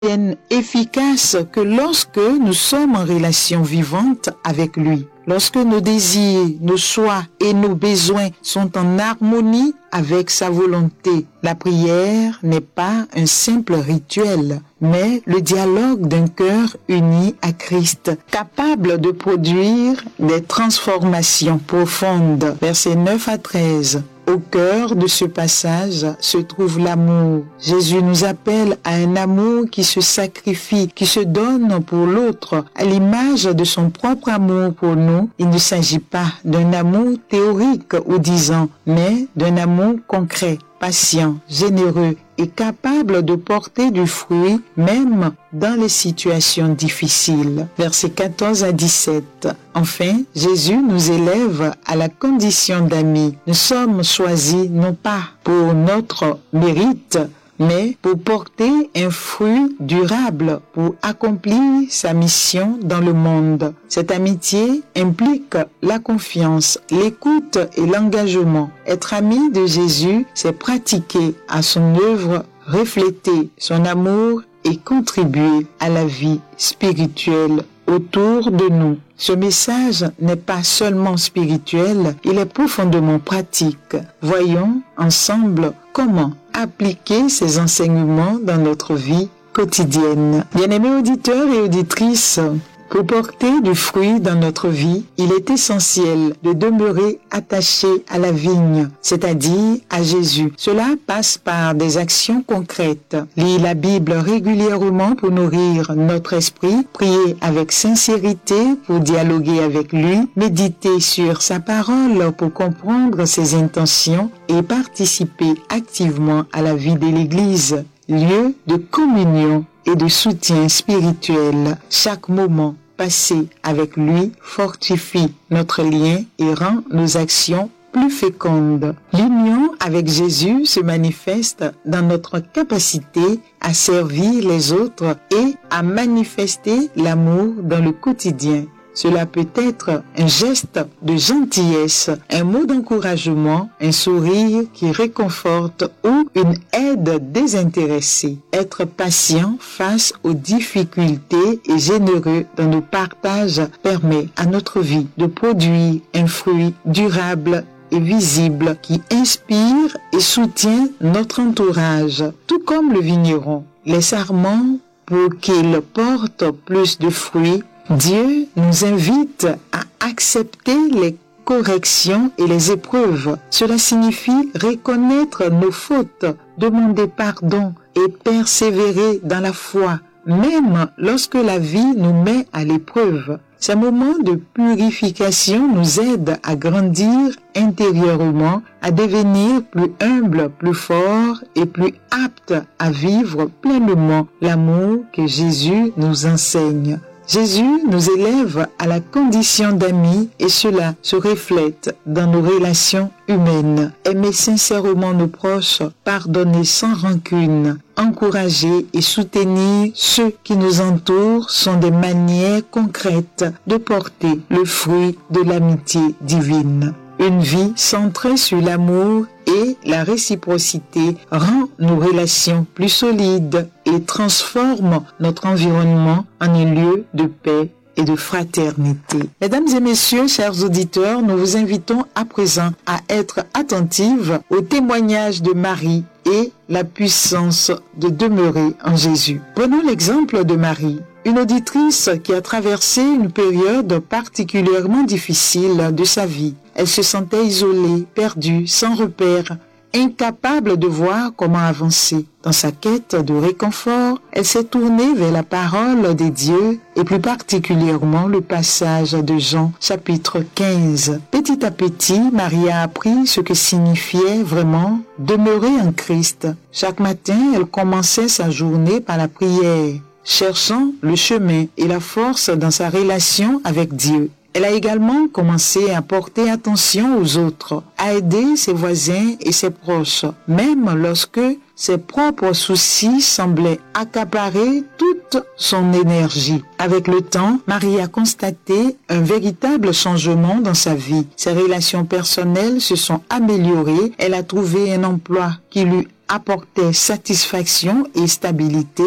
deviennent efficaces que lorsque nous sommes en relation vivante avec lui. Lorsque nos désirs, nos choix et nos besoins sont en harmonie avec sa volonté. La prière n'est pas un simple rituel, mais le dialogue d'un cœur uni à Christ, capable de produire des transformations profondes. Versets 9 à 13. Au cœur de ce passage se trouve l'amour. Jésus nous appelle à un amour qui se sacrifie, qui se donne pour l'autre, à l'image de son propre amour pour nous. Il ne s'agit pas d'un amour théorique ou disant, mais d'un amour concret, patient, généreux et capable de porter du fruit même dans les situations difficiles. Versets 14 à 17. Enfin, Jésus nous élève à la condition d'amis. Nous sommes choisis non pas pour notre mérite, mais pour porter un fruit durable, pour accomplir sa mission dans le monde. Cette amitié implique la confiance, l'écoute et l'engagement. Être ami de Jésus, c'est pratiquer à son œuvre, refléter son amour et contribuer à la vie spirituelle autour de nous. Ce message n'est pas seulement spirituel, il est profondément pratique. Voyons ensemble comment appliquer ces enseignements dans notre vie quotidienne. Bien-aimés auditeurs et auditrices, pour porter du fruit dans notre vie, il est essentiel de demeurer attaché à la vigne, c'est-à-dire à Jésus. Cela passe par des actions concrètes. Lire la Bible régulièrement pour nourrir notre esprit, prier avec sincérité pour dialoguer avec lui, méditer sur sa parole pour comprendre ses intentions et participer activement à la vie de l'Église, lieu de communion et de soutien spirituel. Chaque moment passé avec lui fortifie notre lien et rend nos actions plus fécondes. L'union avec Jésus se manifeste dans notre capacité à servir les autres et à manifester l'amour dans le quotidien. Cela peut être un geste de gentillesse, un mot d'encouragement, un sourire qui réconforte ou une aide désintéressée. Être patient face aux difficultés et généreux dans nos partages permet à notre vie de produire un fruit durable et visible qui inspire et soutient notre entourage, tout comme le vigneron. Les sarments, pour qu'ils portent plus de fruits, Dieu nous invite à accepter les corrections et les épreuves. Cela signifie reconnaître nos fautes, demander pardon et persévérer dans la foi, même lorsque la vie nous met à l'épreuve. Ces moments de purification nous aident à grandir intérieurement, à devenir plus humbles, plus forts et plus aptes à vivre pleinement l'amour que Jésus nous enseigne. Jésus nous élève à la condition d'amis et cela se reflète dans nos relations humaines. Aimer sincèrement nos proches, pardonner sans rancune, encourager et soutenir ceux qui nous entourent sont des manières concrètes de porter le fruit de l'amitié divine. Une vie centrée sur l'amour et la réciprocité rend nos relations plus solides et transforme notre environnement en un lieu de paix et de fraternité. Mesdames et messieurs, chers auditeurs, nous vous invitons à présent à être attentifs au témoignage de Marie et la puissance de demeurer en Jésus. Prenons l'exemple de Marie, une auditrice qui a traversé une période particulièrement difficile de sa vie. Elle se sentait isolée, perdue, sans repère, incapable de voir comment avancer. Dans sa quête de réconfort, elle s'est tournée vers la parole des dieux et plus particulièrement le passage de Jean, chapitre 15. Petit à petit, Marie a appris ce que signifiait vraiment demeurer en Christ. Chaque matin, elle commençait sa journée par la prière, cherchant le chemin et la force dans sa relation avec Dieu. Elle a également commencé à porter attention aux autres, à aider ses voisins et ses proches, même lorsque ses propres soucis semblaient accaparer toute son énergie. Avec le temps, Marie a constaté un véritable changement dans sa vie. Ses relations personnelles se sont améliorées. Elle a trouvé un emploi qui lui apportait satisfaction et stabilité.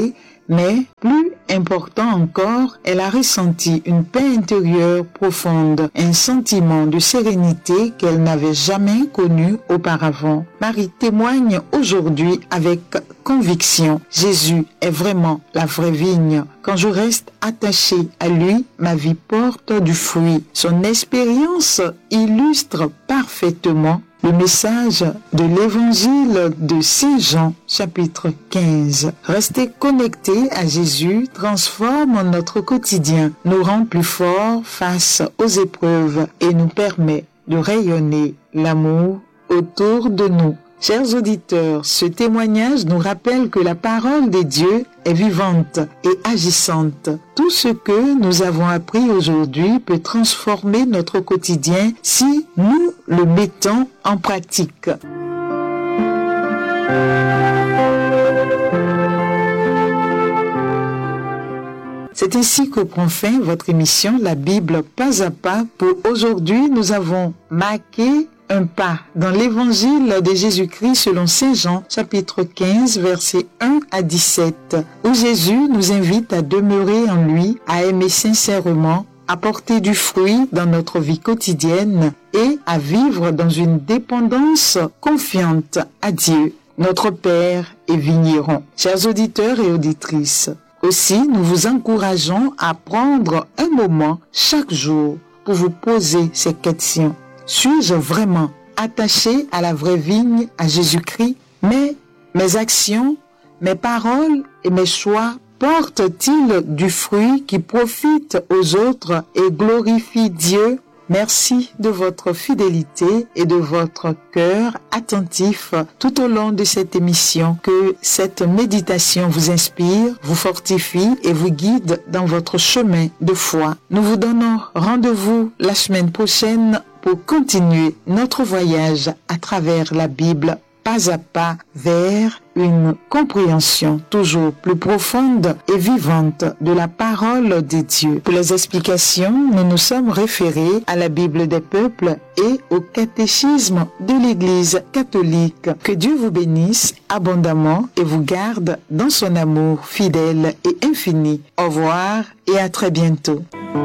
Mais, plus important encore, elle a ressenti une paix intérieure profonde, un sentiment de sérénité qu'elle n'avait jamais connu auparavant. Marie témoigne aujourd'hui avec conviction. Jésus est vraiment la vraie vigne. Quand je reste attachée à lui, ma vie porte du fruit. Son expérience illustre parfaitement le message de l'évangile de Saint Jean, chapitre 15. Rester connecté à Jésus transforme notre quotidien, nous rend plus forts face aux épreuves et nous permet de rayonner l'amour autour de nous. Chers auditeurs, ce témoignage nous rappelle que la parole de Dieu est vivante et agissante. Tout ce que nous avons appris aujourd'hui peut transformer notre quotidien si nous le mettons en pratique. C'est ainsi que prend fin votre émission La Bible pas à pas. Pour aujourd'hui, nous avons marqué un pas dans l'évangile de Jésus-Christ selon Saint Jean, chapitre 15, versets 1 à 17, où Jésus nous invite à demeurer en lui, à aimer sincèrement, à porter du fruit dans notre vie quotidienne et à vivre dans une dépendance confiante à Dieu, notre Père et vigneron. Chers auditeurs et auditrices, aussi nous vous encourageons à prendre un moment chaque jour pour vous poser ces questions. Suis-je vraiment attaché à la vraie vigne, à Jésus-Christ? Mais mes actions, mes paroles et mes choix portent-ils du fruit qui profite aux autres et glorifie Dieu? Merci de votre fidélité et de votre cœur attentif tout au long de cette émission. Que cette méditation vous inspire, vous fortifie et vous guide dans votre chemin de foi. Nous vous donnons rendez-vous la semaine prochaine pour continuer notre voyage à travers la Bible, pas à pas vers une compréhension toujours plus profonde et vivante de la parole de Dieu. Pour les explications, nous nous sommes référés à la Bible des peuples et au catéchisme de l'Église catholique. Que Dieu vous bénisse abondamment et vous garde dans son amour fidèle et infini. Au revoir et à très bientôt.